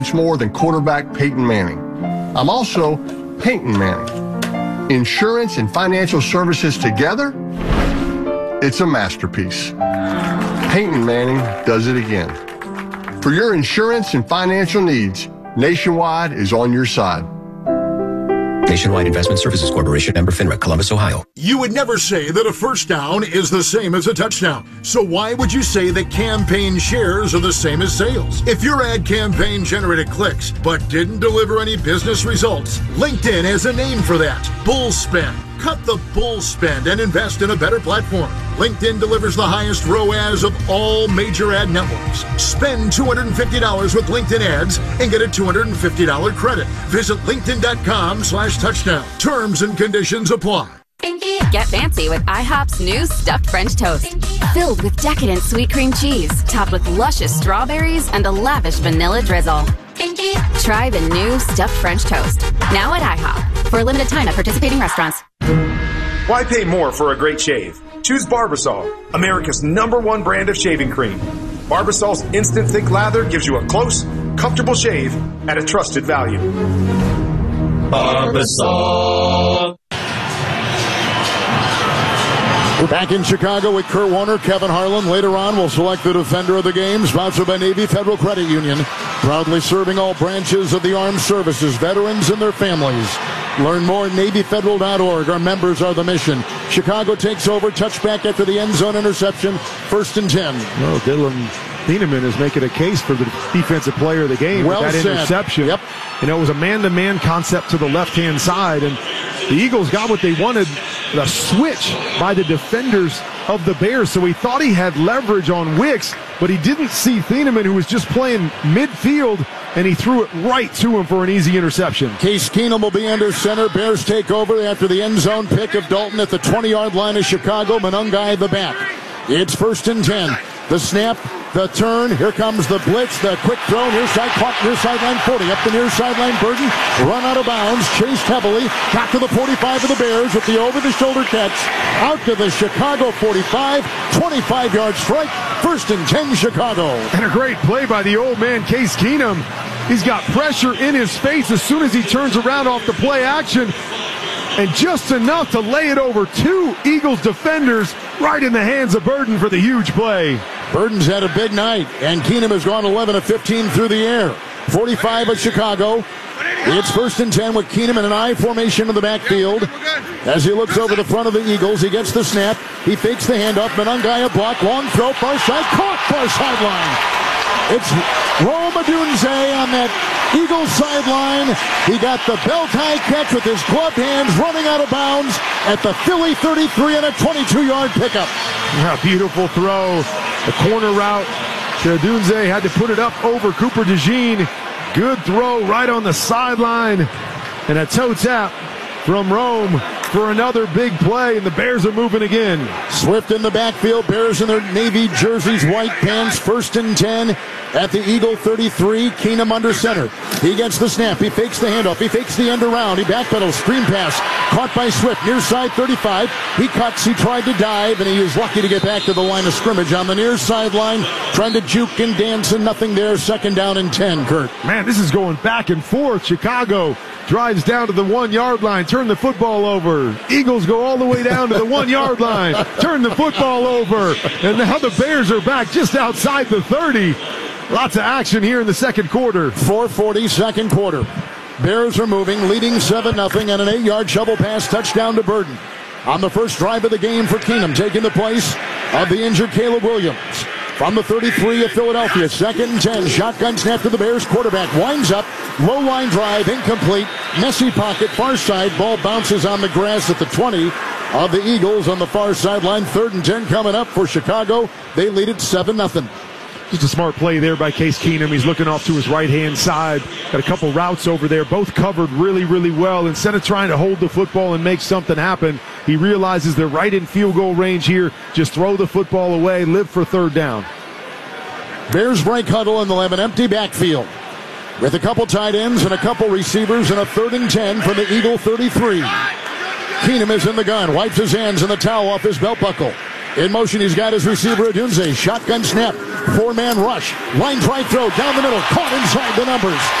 more than quarterback Peyton Manning. I'm also Peyton Manning. Insurance and financial services together, it's a masterpiece. Peyton Manning does it again. For your insurance and financial needs, Nationwide is on your side. Nationwide Investment Services Corporation, member FINRA, Columbus, Ohio. You would never say that a first down is the same as a touchdown. So why would you say that campaign shares are the same as sales? If your ad campaign generated clicks but didn't deliver any business results, LinkedIn has a name for that. Bull spend. Cut the bull spend and invest in a better platform. LinkedIn delivers the highest ROAS of all major ad networks. Spend $250 with LinkedIn ads and get a $250 credit. Visit linkedin.com/touchdown. Terms and conditions apply. Get fancy with IHOP's new stuffed French toast. Filled with decadent sweet cream cheese, topped with luscious strawberries and a lavish vanilla drizzle. Try the new stuffed French toast. Now at IHOP. For a limited time at participating restaurants. Why pay more for a great shave? Choose Barbasol, America's #1 brand of shaving cream. Barbasol's instant thick lather gives you a close, comfortable shave at a trusted value. Barbasol. We're back in Chicago with Kurt Warner, Kevin Harlan. Later on, we'll select the defender of the game, sponsored by Navy Federal Credit Union, proudly serving all branches of the armed services, veterans and their families. Learn more at NavyFederal.org. Our members are the mission. Chicago takes over, touchback after the end zone interception, 1st and 10. Well, Dylan Thieneman is making a case for the defensive player of the game with that interception. Yep. You know, it was a man-to-man concept to the left-hand side, and the Eagles got what they wanted, the switch by the defenders of the Bears. So he thought he had leverage on Wicks, but he didn't see Thieneman, who was just playing midfield, and he threw it right to him for an easy interception. Case Keenum will be under center. Bears take over after the end zone pick of Dalton at the 20-yard line of Chicago. Monangai the back. It's 1st and 10. The snap, the turn, here comes the blitz, the quick throw, near side, caught near sideline 40, up the near sideline, Burton, run out of bounds, chased heavily, got to the 45 of the Bears with the over-the-shoulder catch, out to the Chicago 45, 25-yard strike, 1st and 10 Chicago. And a great play by the old man, Case Keenum. He's got pressure in his face as soon as he turns around off the play action, and just enough to lay it over 2 Eagles defenders right in the hands of Burton for the huge play. Burton's had a big night, and Keenum has gone 11 of 15 through the air. 45 of Chicago. It's 1st and 10 with Keenum in an I formation in the backfield. As he looks over the front of the Eagles, he gets the snap. He fakes the handoff. Monangai a block, long throw, far side, caught far sideline. It's Rome Odunze on that Eagles sideline. He got the belt-high catch with his gloved hands, running out of bounds at the Philly 33 and a 22-yard pickup. Yeah, beautiful throw. The corner route to Odunze, had to put it up over Cooper DeJean. Good throw right on the sideline. And a toe tap from Rome for another big play, and the Bears are moving again. Swift in the backfield, Bears in their navy jerseys, white pants, 1st and 10 at the Eagle 33. Keenum under center. He gets the snap. He fakes the handoff. He fakes the end around. He backpedals. Screen pass. Caught by Swift. Near side 35. He cuts. He tried to dive, and he was lucky to get back to the line of scrimmage on the near sideline. Trying to juke and dance, and nothing there. 2nd down and 10, Kurt. Man, this is going back and forth. Chicago drives down to the 1-yard line. Turn the football over. Eagles go all the way down to the 1-yard line. Turn the football over. And now the Bears are back just outside the 30. Lots of action here in the second quarter. 4:40, second quarter. Bears are moving, leading 7-0, and an 8-yard shovel pass touchdown to Burton. On the first drive of the game for Keenum, taking the place of the injured Caleb Williams. From the 33 of Philadelphia, 2nd and 10, shotgun snap to the Bears quarterback, winds up, low line drive, incomplete, messy pocket, far side, ball bounces on the grass at the 20 of the Eagles on the far sideline. 3rd and 10 coming up for Chicago. They lead it 7-0. Just a smart play there by Case Keenum. He's looking off to his right-hand side. Got a couple routes over there, both covered really, really well. Instead of trying to hold the football and make something happen, he realizes they're right in field goal range here. Just throw the football away, live for 3rd down. Bears break huddle and they'll have an empty backfield with a couple tight ends and a couple receivers and a 3rd and 10 from the Eagle 33. Keenum is in the gun, wipes his hands and the towel off his belt buckle. In motion, he's got his receiver, Odunze. Shotgun snap. 4-man rush. Line drive throw down the middle. Caught inside the numbers.